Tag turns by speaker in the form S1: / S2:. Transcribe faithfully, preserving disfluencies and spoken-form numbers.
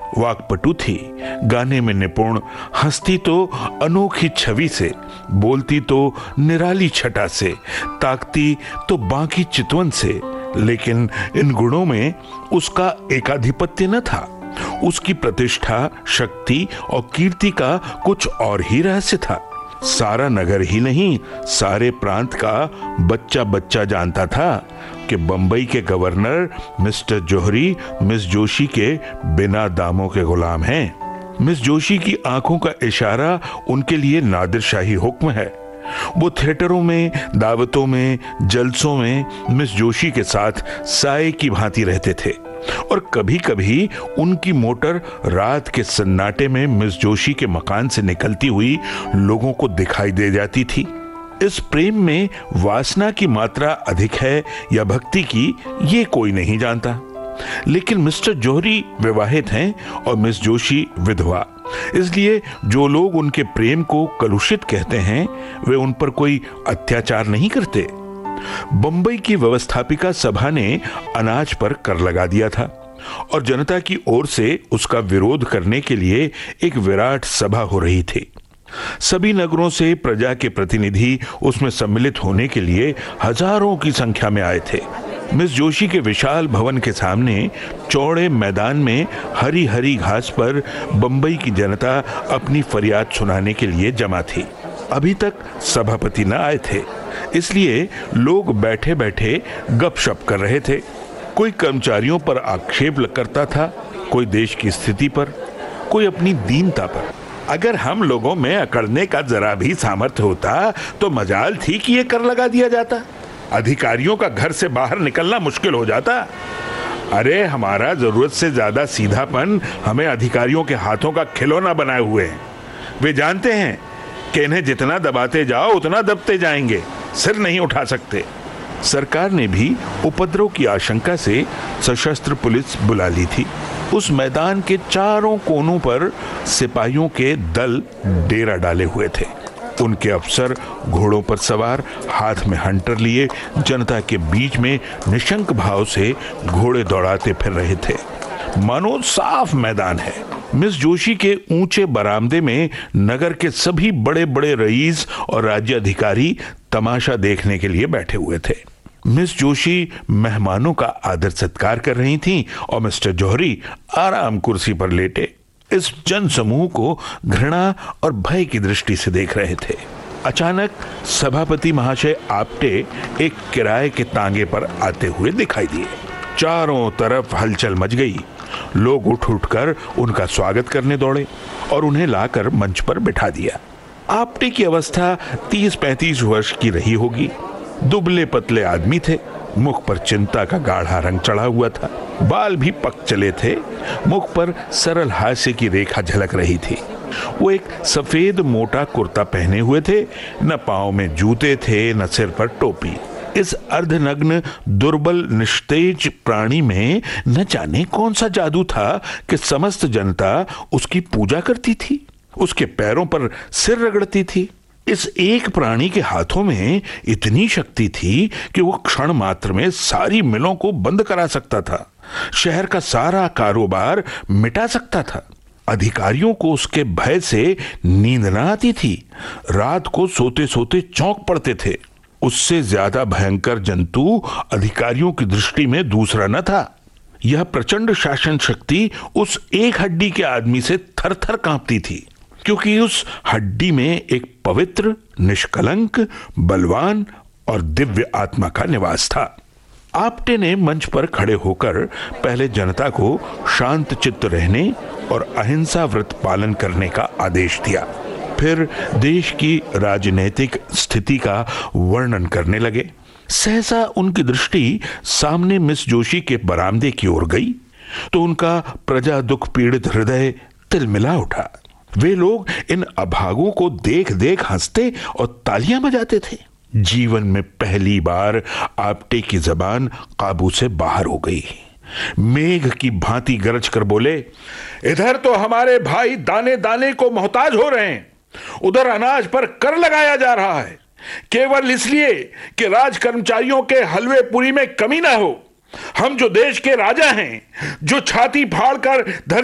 S1: वाक्पटु थी, गाने में निपुण, हंसती तो अनोखी छवि से, बोलती तो निराली छटा से, ताकती तो बाकी चितवन से। लेकिन इन गुणों में उसका एकाधिपत्य न था। उसकी प्रतिष्ठा, शक्ति और कीर्ति का कुछ और ही रहस्य था। सारा नगर ही नहीं, सारे प्रांत का बच्चा बच्चा जानता था कि बंबई के गवर्नर मिस्टर जौहरी मिस जोशी के बिना दामों के गुलाम हैं। मिस जोशी की आंखों का इशारा उनके लिए नादिरशाही हुक्म है। वो थिएटरों में, दावतों में, जलसों में मिस जोशी के साथ साए की भांति रहते थे और कभी कभी उनकी मोटर रात के सन्नाटे में मिस जोशी के मकान से निकलती हुई लोगों को दिखाई दे जाती थी। इस प्रेम में वासना की मात्रा अधिक है या भक्ति की, ये कोई नहीं जानता। लेकिन मिस्टर जौहरी विवाहित हैं और मिस जोशी विधवा, इसलिए जो लोग उनके प्रेम को कलुषित कहते हैं वे उन पर कोई अत्याचार नहीं करते। बंबई की व्यवस्थापिका सभा ने अनाज पर कर लगा दिया था और जनता की ओर से उसका विरोध करने के लिए एक विराट सभा हो रही थी। सभी नगरों से प्रजा के प्रतिनिधि उसमें सम्मिलित होने के लिए हजारों की संख्या में आए थे। मिस जोशी के विशाल भवन के सामने चौड़े मैदान में हरी हरी घास पर बंबई की जनता अपनी फरियाद सुनाने के लिए जमा थी। अभी तक सभापति न आए थे, इसलिए लोग बैठे बैठे गपशप कर रहे थे। कोई कर्मचारियों पर आक्षेप करता था, कोई देश की स्थिति पर, कोई अपनी दीनता पर। अगर हम लोगों में अकड़ने का जरा भी सामर्थ्य होता तो मजाल थी कि ये कर लगा दिया जाता, अधिकारियों का घर से बाहर निकलना मुश्किल हो जाता। अरे हमारा जरूरत से ज्यादा सीधापन हमें अधिकारियों के हाथों का खिलौना बनाए हुए हैं। वे जानते हैं कि इन्हें जितना दबाते जाओ उतना दबते जाएंगे, सिर नहीं उठा सकते। सरकार ने भी उपद्रव की आशंका से सशस्त्र पुलिस बुला ली थी। उस मैदान के चारों कोनों पर सिपाहियों के दल डेरा डाले हुए थे। उनके अफसर घोड़ों पर सवार, हाथ में हंटर लिए, जनता के बीच में निशंक भाव से घोड़े दौड़ाते फिर रहे थे, मानो साफ मैदान है। मिस जोशी के ऊंचे बरामदे में नगर के सभी बड़े बड़े रईस और राज्य अधिकारी तमाशा देखने के लिए बैठे हुए थे। मिस जोशी मेहमानों का आदर सत्कार कर रही थीं और मिस्टर जौहरी आराम कुर्सी पर लेटे इस जन समूह को घृणा और भय की दृष्टि से देख रहे थे। अचानक सभापति महाशय आपटे एक किराए के तांगे पर आते हुए दिखाई दिए। चारों तरफ हलचल मच गई। लोग उठ उठकर उनका स्वागत करने दौड़े और उन्हें लाकर मंच पर बिठा दिया। आपटे की अवस्था तीस पैंतीस वर्ष की रही होगी। दुबले पतले आदमी थे, मुख पर चिंता का गाढ़ा रंग चढ़ा हुआ था, बाल भी पक चले थे, मुख पर सरल हास्य की रेखा झलक रही थी। वो एक सफेद मोटा कुर्ता पहने हुए थे, न पांव में जूते थे न सिर पर टोपी। इस अर्धनग्न दुर्बल निस्तेज प्राणी में न जाने कौन सा जादू था कि समस्त जनता उसकी पूजा करती थी, उसके पैरों पर सिर रगड़ती थी। इस एक प्राणी के हाथों में इतनी शक्ति थी कि वो क्षण मात्र में सारी मिलों को बंद करा सकता था, शहर का सारा कारोबार मिटा सकता था। अधिकारियों को उसके भय से नींद न आती थी, रात को सोते सोते चौंक पड़ते थे। उससे ज्यादा भयंकर जंतु अधिकारियों की दृष्टि में दूसरा न था। यह प्रचंड शासन शक्ति उस एक हड्डी के आदमी से थर थर कांपती थी, क्योंकि उस हड्डी में एक पवित्र, निष्कलंक, बलवान और दिव्य आत्मा का निवास था। आपटे ने मंच पर खड़े होकर पहले जनता को शांत चित्त रहने और अहिंसा व्रत पालन करने का आदेश दिया। फिर देश की राजनीतिक स्थिति का वर्णन करने लगे। सहसा उनकी दृष्टि सामने मिस जोशी के बरामदे की ओर गई तो उनका प्रजा दुख पीड़ित हृदय तिलमिला उठा। वे लोग इन अभागों को देख देख हंसते और तालियां बजाते थे। जीवन में पहली बार आपटे की जबान काबू से बाहर हो गई। मेघ की भांति गरज कर बोले, इधर तो हमारे भाई दाने दाने को मोहताज हो रहे हैं, उधर अनाज पर कर लगाया जा रहा है, केवल इसलिए कि राज कर्मचारियों के हलवे पूरी में कमी ना हो। हम जो देश के राजा हैं, जो छाती फाड़कर